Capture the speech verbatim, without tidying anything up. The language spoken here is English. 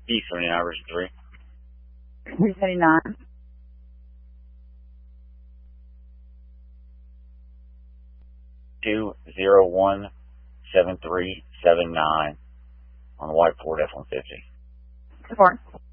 B seventy-nine, version three. B seventy-nine. two zero one seven three seven nine on the white Ford F one fifty. Support.